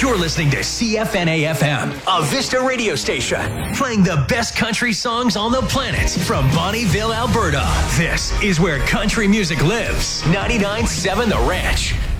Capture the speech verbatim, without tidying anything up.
You're listening to C F N A F M, a Vista radio station, playing the best country songs on the planet from Bonnieville, Alberta. This is where country music lives. ninety-nine point seven The Ranch.